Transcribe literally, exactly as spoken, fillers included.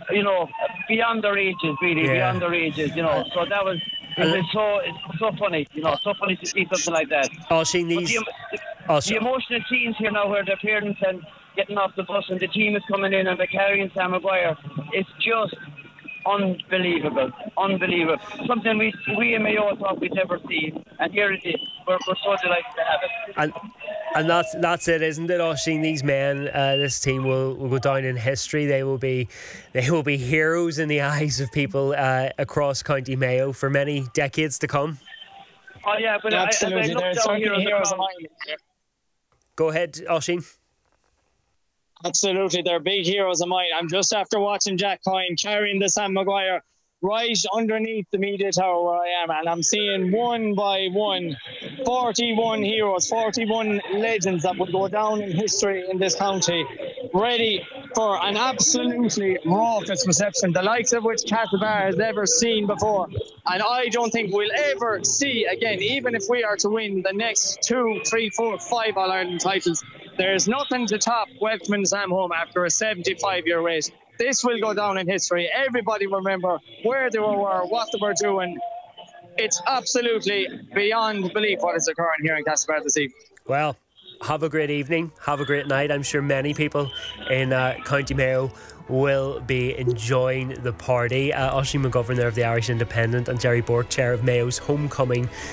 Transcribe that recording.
you know, beyond their ages, really, Yeah. beyond their ages, you know. So that was, it was so, it's so funny, you know, so funny to see something like that. Oisín, But these... the, the, Oh, the so- emotional scenes here now, where the parents and getting off the bus and the team is coming in and they're carrying Sam Maguire, it's just unbelievable, unbelievable. Something we we in Mayo thought we'd never see, and here it is. We're, we're so delighted to have it. And and that's that's it, isn't it, Oisín? These men, uh, this team will, will go down in history. They will be they will be heroes in the eyes of people uh, across County Mayo for many decades to come. Oh yeah, but absolutely, I, as I look they're down here certainly on the heroes of crowd, mine. Go ahead, Oisín. Absolutely, they're big heroes of mine. I'm just after watching Jack Coyne carrying the Sam Maguire right underneath the media tower where I am, and I'm seeing one by one forty-one heroes, forty-one legends that would go down in history in this county, ready for an absolutely raucous reception, the likes of which Castlebar has ever seen before, and I don't think we'll ever see again. Even if we are to win the next two, three, four, five All-Ireland titles, there's nothing to top welcoming Sam home after a seventy-five year wait. This will go down in history. Everybody will remember where they were, what they were doing. It's absolutely beyond belief what is occurring here in Castlebar this evening. Well, have a great evening, have a great night. I'm sure many people in uh, County Mayo will be enjoying the party. uh, Oisín McGovern there of the Irish Independent, and Jerry Bork, chair of Mayo's Homecoming